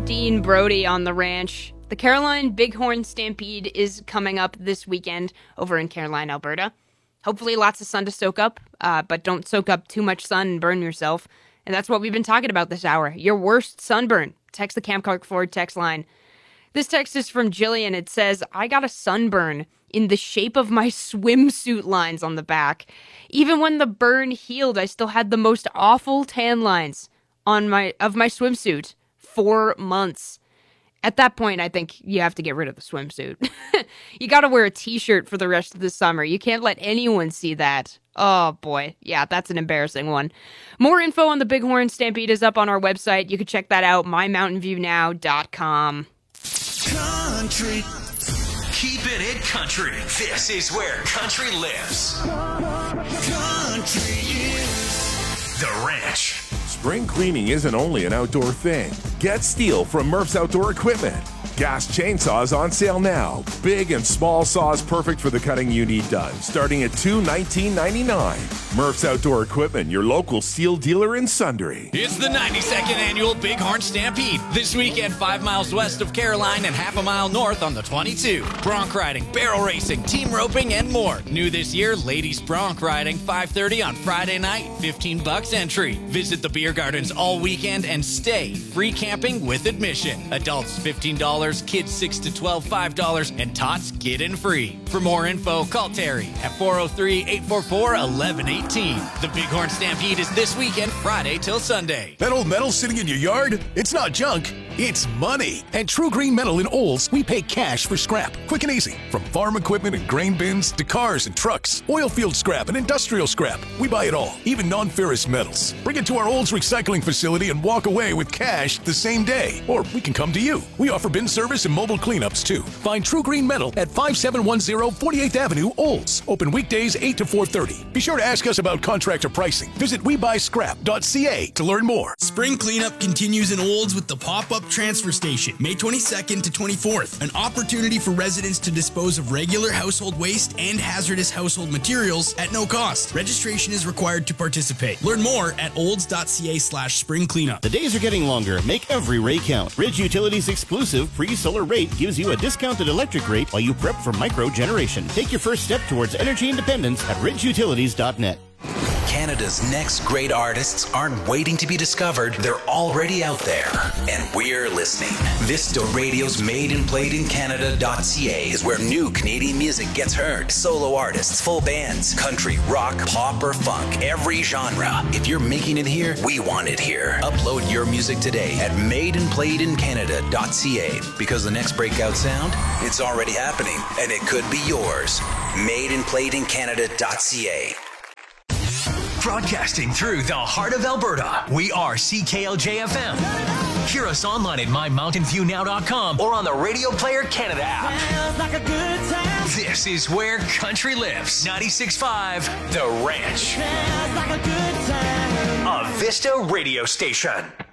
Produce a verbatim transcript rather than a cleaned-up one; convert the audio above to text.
Dean Brody on the ranch. The Caroline Bighorn Stampede is coming up this weekend over in Caroline, Alberta. Hopefully lots of sun to soak up, uh, but don't soak up too much sun and burn yourself. And that's what we've been talking about this hour. Your worst sunburn. Text the Camp Clark Ford text line. This text is from Jillian. It says, I got a sunburn in the shape of my swimsuit lines on the back. Even when the burn healed, I still had the most awful tan lines on my of my swimsuit. Four months. At that point, I think you have to get rid of the swimsuit. You got to wear a t-shirt for the rest of the summer. You can't let anyone see that. Oh, boy. Yeah, that's an embarrassing one. More info on the Bighorn Stampede is up on our website. You can check that out, my mountain view now dot com. Country. Keeping it country. This is where country lives. Country is The Ranch. Spring cleaning isn't only an outdoor thing. Get Steel from Murph's Outdoor Equipment. Gas chainsaws on sale now. Big and small saws perfect for the cutting you need done. Starting at two hundred nineteen dollars and ninety-nine cents. Murph's Outdoor Equipment, your local Steel dealer in Sundre. It's the ninety-second Annual Bighorn Stampede. This weekend, five miles west of Caroline and half a mile north on the twenty-two. Bronc riding, barrel racing, team roping, and more. New this year, ladies bronc riding, five thirty on Friday night, fifteen bucks entry. Visit the beer gardens all weekend and stay. Free camping with admission. Adults fifteen dollars, kids six to twelve, five dollars, and tots get in free. For more info, call Terry at four oh three, eight four four, one one one eight. The Bighorn Stampede is this weekend, Friday till Sunday. That old metal sitting in your yard? It's not junk. It's money. At True Green Metal in Olds, we pay cash for scrap, quick and easy. From farm equipment and grain bins to cars and trucks, oil field scrap and industrial scrap. We buy it all, even non-ferrous metals. Bring it to our Olds recycling facility and walk away with cash the same day. Or we can come to you. We offer bin service and mobile cleanups too. Find True Green Metal at five seven one zero, forty-eighth Avenue, Olds. Open weekdays eight to four thirty. Be sure to ask us about contractor pricing. Visit we buy scrap dot c a to learn more. Spring cleanup continues in Olds with the pop-up transfer station, May twenty-second to twenty-fourth. An opportunity for residents to dispose of regular household waste and hazardous household materials at no cost. Registration is required to participate. Learn more at olds dot c a slash spring cleanup. The days are getting longer. Make every rate count. Ridge Utilities exclusive free solar rate gives you a discounted electric rate while you prep for micro generation. Take your first step towards energy independence at ridge utilities dot net. Canada's next great artists aren't waiting to be discovered. They're already out there, and we're listening. Vista Radio's Made and Played in Canada dot c a is where new Canadian music gets heard. Solo artists, full bands, country, rock, pop, or funk, every genre. If you're making it here, we want it here. Upload your music today at Made and Played in Canada dot c a, because the next breakout sound, it's already happening, and it could be yours. Made and Played in Canada dot c a. Broadcasting through the heart of Alberta, we are C K L J F M. Hear us online at my mountain view now dot com or on the Radio Player Canada app. Like a good time. This is where country lives. ninety-six point five The Ranch. Like a, good time. A Vista radio station.